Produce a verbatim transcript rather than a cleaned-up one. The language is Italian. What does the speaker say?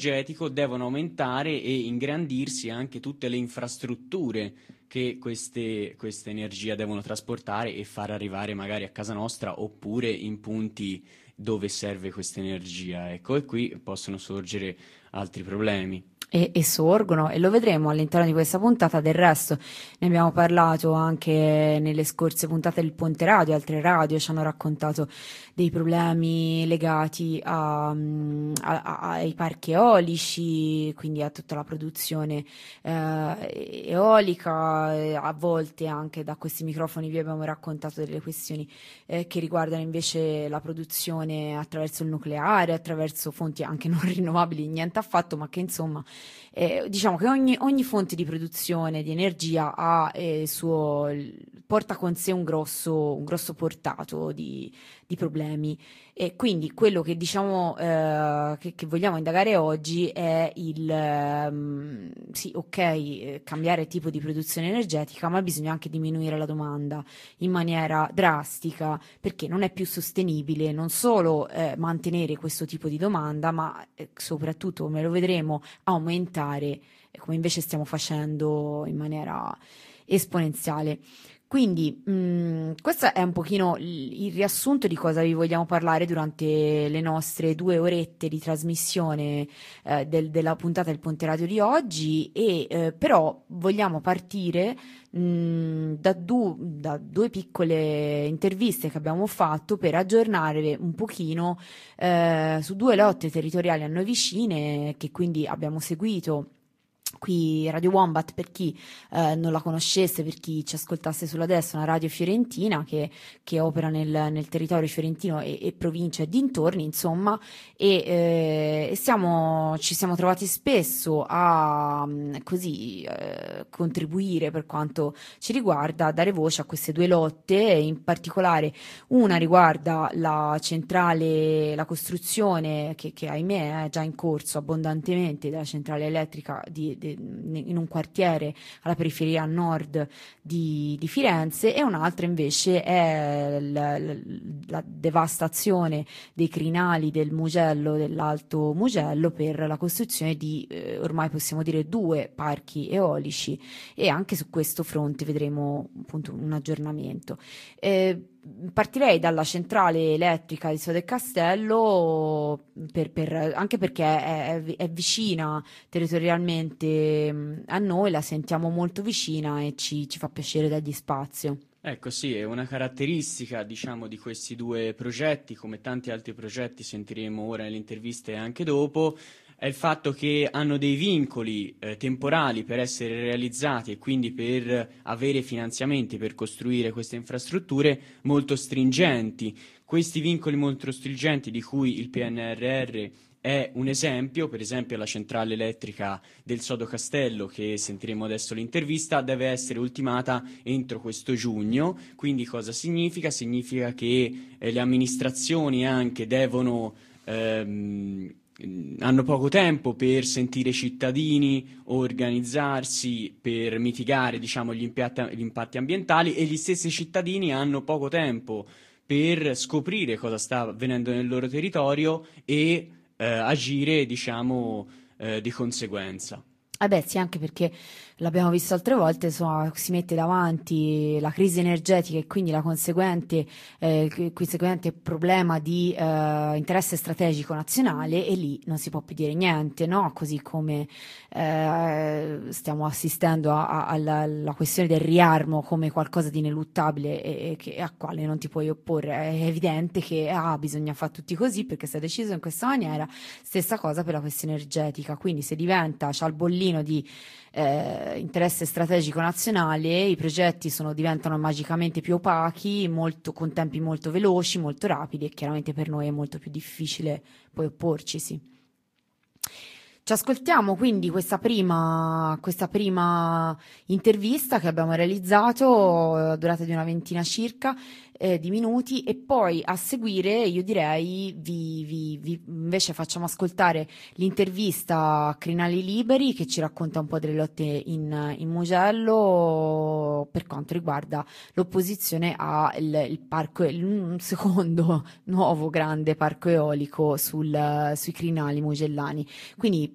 energetico devono aumentare e ingrandirsi anche tutte le infrastrutture che queste, queste energie devono trasportare e far arrivare magari a casa nostra oppure in punti dove serve questa energia. Ecco, e qui possono sorgere altri problemi. E, e sorgono, e lo vedremo all'interno di questa puntata. Del resto ne abbiamo parlato anche nelle scorse puntate del Ponte Radio. Altre radio ci hanno raccontato dei problemi legati a, a- a- ai parchi eolici, quindi a tutta la produzione eh, eolica. Eh, a volte anche da questi microfoni vi abbiamo raccontato delle questioni eh, che riguardano invece la produzione attraverso il nucleare, attraverso fonti anche non rinnovabili, niente affatto, ma che insomma eh, diciamo che ogni, ogni fonte di produzione di energia ha eh, suo, porta con sé un grosso, un grosso portato di, di problemi. E quindi quello che diciamo eh, che, che vogliamo indagare oggi è il ehm, sì, ok, eh, cambiare tipo di produzione energetica, ma bisogna anche diminuire la domanda in maniera drastica, perché non è più sostenibile non solo eh, mantenere questo tipo di domanda, ma eh, soprattutto, come lo vedremo, aumentare, eh, come invece stiamo facendo in maniera esponenziale. Quindi, mh, questo è un pochino il, il riassunto di cosa vi vogliamo parlare durante le nostre due orette di trasmissione eh, del- della puntata del Ponte Radio di oggi, e eh, però vogliamo partire mh, da, du- da due piccole interviste che abbiamo fatto per aggiornare un pochino eh, su due lotte territoriali a noi vicine, che quindi abbiamo seguito qui. Radio Wombat, per chi eh, non la conoscesse, per chi ci ascoltasse sulla destra, una radio fiorentina che, che opera nel, nel territorio fiorentino e, e provincia e dintorni, insomma, e, eh, e siamo, ci siamo trovati spesso a mh, così eh, contribuire per quanto ci riguarda, a dare voce a queste due lotte. E in particolare una riguarda la centrale, la costruzione che, che ahimè è già in corso abbondantemente della centrale elettrica di, di- in un quartiere alla periferia a nord di, di Firenze, e un'altra invece è la, la- la devastazione dei crinali del Mugello, dell'Alto Mugello, per la costruzione di eh, ormai possiamo dire due parchi eolici, e anche su questo fronte vedremo appunto un aggiornamento. Eh, Partirei dalla centrale elettrica di Sode Castello per- per- anche perché è, è- è vicina territorialmente mh, a noi, la sentiamo molto vicina e ci, ci fa piacere dargli spazio. Ecco, sì, è una caratteristica, diciamo, di questi due progetti, come tanti altri progetti sentiremo ora nelle interviste e anche dopo, è il fatto che hanno dei vincoli eh, temporali per essere realizzati e quindi per avere finanziamenti per costruire queste infrastrutture molto stringenti. Questi vincoli molto stringenti, di cui il P N R R è un esempio, per esempio la centrale elettrica del Sodo Castello, che sentiremo adesso l'intervista, deve essere ultimata entro questo giugno. Quindi cosa significa? Significa che eh, le amministrazioni anche devono ehm, hanno poco tempo per sentire i cittadini, organizzarsi per mitigare, diciamo, gli impatti, gli impatti ambientali, e gli stessi cittadini hanno poco tempo per scoprire cosa sta avvenendo nel loro territorio e eh, agire, diciamo, eh, di conseguenza. Eh beh, sì, anche perché l'abbiamo visto altre volte, insomma, si mette davanti la crisi energetica e quindi la conseguente, eh, il conseguente problema di eh, interesse strategico nazionale, e lì non si può più dire niente, no? Così come eh, stiamo assistendo a- a- alla, alla questione del riarmo come qualcosa di ineluttabile e, e che, a quale non ti puoi opporre. È evidente che ah, bisogna fare tutti così perché si è deciso in questa maniera. Stessa cosa per la questione energetica, quindi se diventa c'ha il bollino di eh, interesse strategico nazionale, i progetti sono, diventano magicamente più opachi, molto, con tempi molto veloci, molto rapidi, e chiaramente per noi è molto più difficile poi opporcisi. Ci ascoltiamo quindi questa prima, questa prima intervista che abbiamo realizzato, eh, durata di una ventina circa eh, di minuti, e poi a seguire io direi vi, vi- vi- invece facciamo ascoltare l'intervista a Crinali Liberi, che ci racconta un po' delle lotte in, in Mugello per quanto riguarda l'opposizione al il parco, il, un secondo nuovo grande parco eolico sul- sui Crinali mugellani. Quindi